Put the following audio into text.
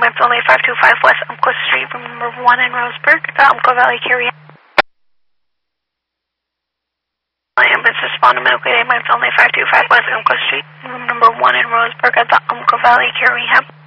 ambulance only 525 West Umpqua Street, room number 1 in Roseburg, the Umpqua Valley Care Rehab. Ambulance respond to medical aid ambulance only 525 West Umpqua Street, room number 1 in Roseburg at the Umpqua Valley Care Rehab.